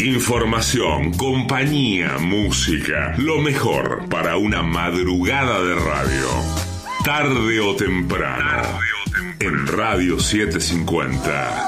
Información, compañía, música, lo mejor para una madrugada de radio. Tarde o temprano, en Radio 750.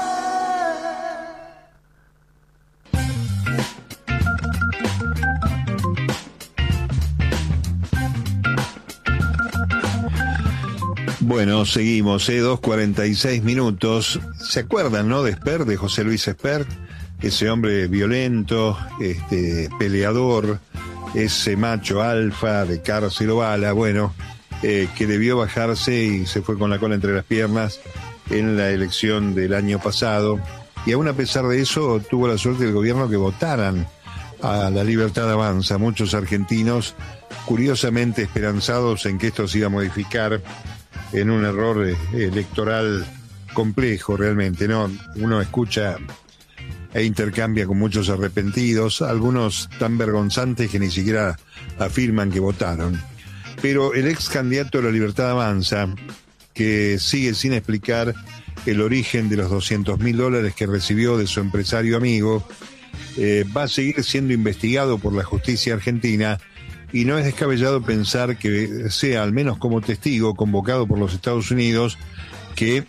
Bueno, seguimos, 2:46 minutos. ¿Se acuerdan, no, de Esper, de José Luis Esper? Ese hombre violento, peleador, ese macho alfa de cárcel o bala, bueno, que debió bajarse y se fue con la cola entre las piernas en la elección del año pasado. Y aún a pesar de eso, tuvo la suerte del gobierno que votaran a La Libertad Avanza. Muchos argentinos, curiosamente esperanzados en que esto se iba a modificar en un error electoral complejo realmente, ¿no? Uno escucha e intercambia con muchos arrepentidos, algunos tan vergonzantes que ni siquiera afirman que votaron. Pero el ex candidato de La Libertad Avanza, que sigue sin explicar el origen de los $200.000 que recibió de su empresario amigo, va a seguir siendo investigado por la justicia argentina. Y no es descabellado pensar que sea, al menos como testigo, convocado por los Estados Unidos, que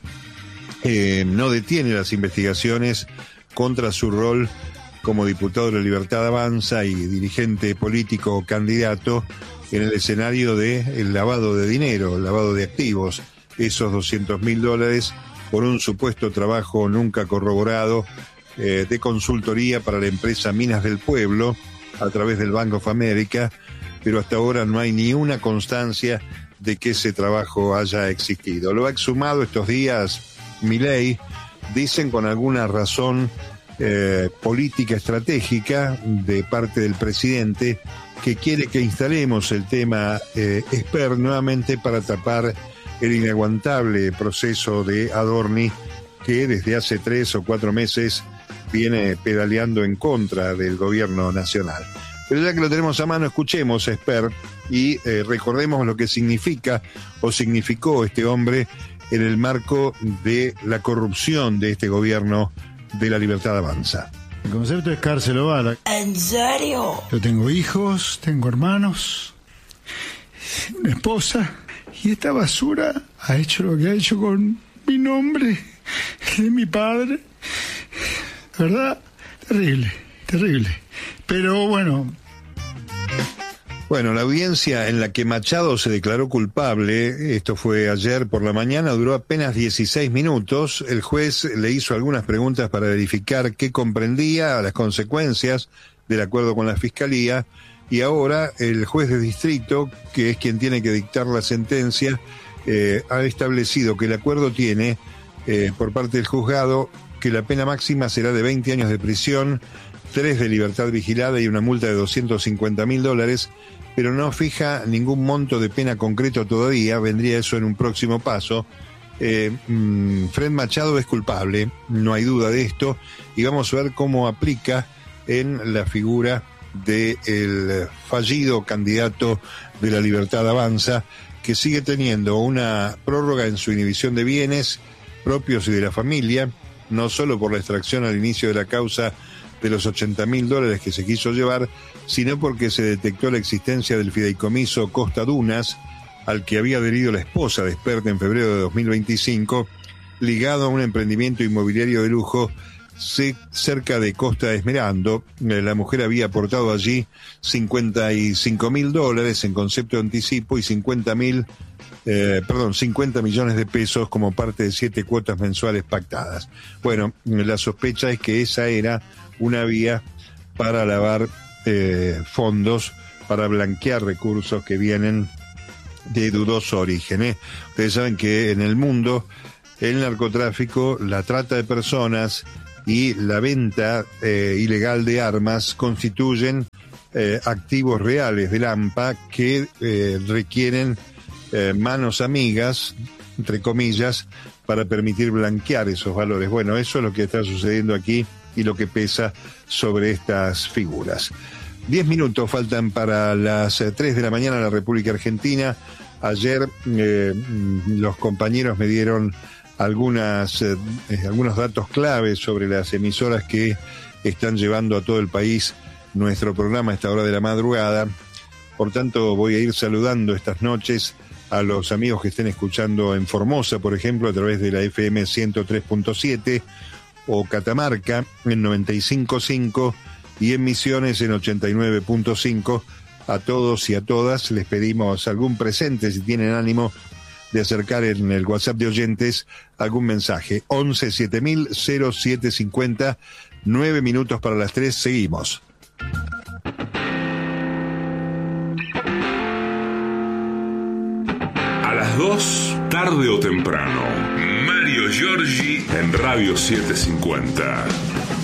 no detiene las investigaciones contra su rol como diputado de La Libertad Avanza y dirigente político candidato en el escenario del lavado de dinero, el lavado de activos, esos $200.000 por un supuesto trabajo nunca corroborado de consultoría para la empresa Minas del Pueblo a través del Bank of America. Pero hasta ahora no hay ni una constancia de que ese trabajo haya existido. Lo ha exhumado estos días Milei, dicen con alguna razón política estratégica de parte del presidente, que quiere que instalemos el tema Esper nuevamente para tapar el inaguantable proceso de Adorni, que desde hace 3 o 4 meses viene pedaleando en contra del gobierno nacional. Pero ya que lo tenemos a mano, escuchemos a Esper y recordemos lo que significa o significó este hombre en el marco de la corrupción de este gobierno de La Libertad Avanza. El concepto es cárcel o bala. ¿En serio? Yo tengo hijos, tengo hermanos, una esposa, y esta basura ha hecho lo que ha hecho con mi nombre, de mi padre. ¿Verdad? Terrible, terrible. Pero bueno. Bueno, la audiencia en la que Machado se declaró culpable, esto fue ayer por la mañana, duró apenas 16 minutos. El juez le hizo algunas preguntas para verificar qué comprendía, las consecuencias del acuerdo con la Fiscalía, y ahora el juez de distrito, que es quien tiene que dictar la sentencia, ha establecido que el acuerdo tiene, por parte del juzgado, que la pena máxima será de 20 años de prisión, 3 de libertad vigilada y una multa de $250.000, pero no fija ningún monto de pena concreto todavía. Vendría eso en un próximo paso. Fred Machado es culpable, no hay duda de esto, y vamos a ver cómo aplica en la figura del fallido candidato de La Libertad Avanza, que sigue teniendo una prórroga en su inhibición de bienes propios y de la familia, no solo por la extracción al inicio de la causa de los $80.000 que se quiso llevar, sino porque se detectó la existencia del fideicomiso Costa Dunas, al que había adherido la esposa de Esper en febrero de 2025, ligado a un emprendimiento inmobiliario de lujo cerca de Costa Esmeralda. La mujer había aportado allí $55.000 en concepto de anticipo y 50 millones de pesos como parte de 7 cuotas mensuales pactadas. Bueno, la sospecha es que esa era una vía para lavar fondos, para blanquear recursos que vienen de dudoso origen. Ustedes saben que en el mundo el narcotráfico, la trata de personas y la venta ilegal de armas constituyen activos reales del AMPA que requieren manos amigas, entre comillas, para permitir blanquear esos valores. Bueno, eso es lo que está sucediendo aquí y lo que pesa sobre estas figuras. 10 minutos faltan para las 3 de la mañana en la República Argentina. Ayer los compañeros me dieron algunos datos claves sobre las emisoras que están llevando a todo el país nuestro programa a esta hora de la madrugada. Por tanto, voy a ir saludando estas noches a los amigos que estén escuchando en Formosa, por ejemplo, a través de la FM 103.7, o Catamarca en 95.5 y en Misiones en 89.5. A todos y a todas les pedimos algún presente, si tienen ánimo de acercar en el WhatsApp de oyentes algún mensaje. 11 7000 0750, 9 minutos para las 3, seguimos. A las 2, tarde o temprano, Mario Giorgi en Radio 750.